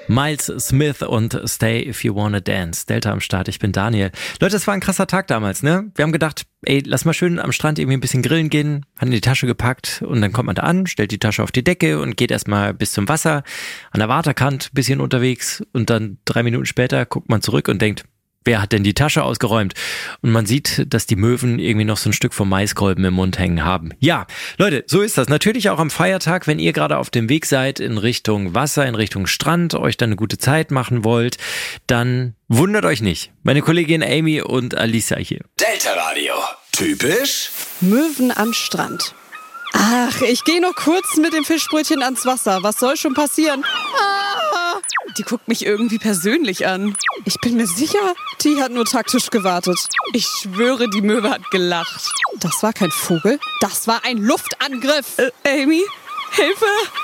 Miles Smith und Stay If You Wanna Dance. Delta am Start, ich bin Daniel. Leute, es war ein krasser Tag damals, ne? Wir haben gedacht, lass mal schön am Strand irgendwie ein bisschen grillen gehen, haben in die Tasche gepackt und dann kommt man da an, stellt die Tasche auf die Decke und geht erstmal bis zum Wasser, an der Waterkant ein bisschen unterwegs und dann 3 Minuten später guckt man zurück und denkt, wer hat denn die Tasche ausgeräumt? Und man sieht, dass die Möwen irgendwie noch so ein Stück vom Maiskolben im Mund hängen haben. Ja, Leute, so ist das. Natürlich auch am Feiertag, wenn ihr gerade auf dem Weg seid in Richtung Wasser, in Richtung Strand, euch dann eine gute Zeit machen wollt, dann wundert euch nicht. Meine Kollegin Amy und Alisa hier. Delta Radio. Typisch Möwen am Strand. Ach, ich gehe noch kurz mit dem Fischbrötchen ans Wasser. Was soll schon passieren? Ah, die guckt mich irgendwie persönlich an. Ich bin mir sicher, die hat nur taktisch gewartet. Ich schwöre, die Möwe hat gelacht. Das war kein Vogel, das war ein Luftangriff. Amy, Hilfe!